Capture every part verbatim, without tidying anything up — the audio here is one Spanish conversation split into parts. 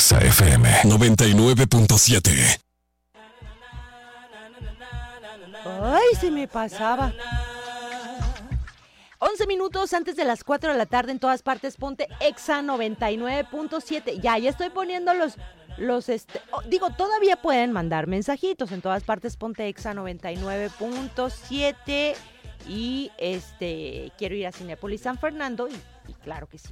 Exa F M noventa y nueve punto siete. Ay, se me pasaba. once minutos antes de las cuatro de la tarde en todas partes, ponte Exa noventa y nueve punto siete. Ya, ya estoy poniendo los, los este, oh, digo, todavía pueden mandar mensajitos en todas partes, ponte Exa noventa y nueve punto siete. Y este, quiero ir a Cinépolis San Fernando y, y claro que sí.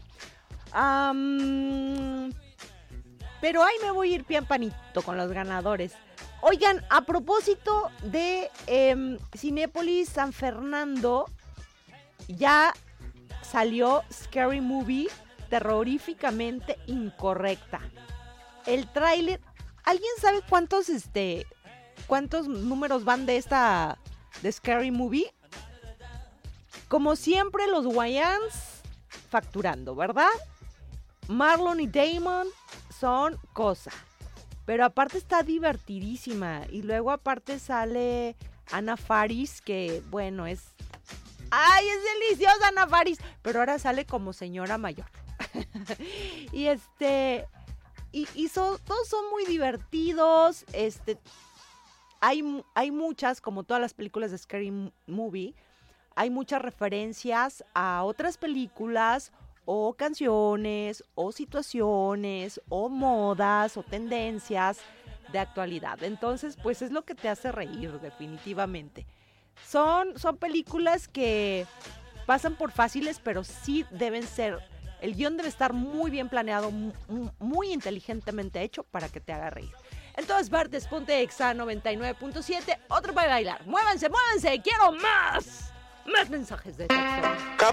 Um, pero ahí me voy a ir pian panito con los ganadores. Oigan, a propósito de eh, Cinépolis San Fernando, ya salió Scary Movie terroríficamente incorrecta. El tráiler, ¿alguien sabe cuántos este cuántos números van de esta de Scary Movie? Como siempre, los Wayans facturando, ¿verdad? Marlon y Damon son cosa. Pero aparte está divertidísima. Y luego aparte sale Anna Faris, que bueno, es... ¡Ay, es deliciosa Anna Faris! Pero ahora sale como señora mayor. y este... Y, y son, todos son muy divertidos. Este... Hay, hay muchas, como todas las películas de Scary Movie, hay muchas referencias a otras películas o canciones o situaciones o modas o tendencias de actualidad. Entonces, pues es lo que te hace reír definitivamente. Son, son películas que pasan por fáciles, pero sí deben ser, el guión debe estar muy bien planeado, muy, muy inteligentemente hecho para que te haga reír. En todas partes, ponte Exa noventa y nueve punto siete, otro para bailar. Muévanse, muévanse, quiero más. Más mensajes de texto.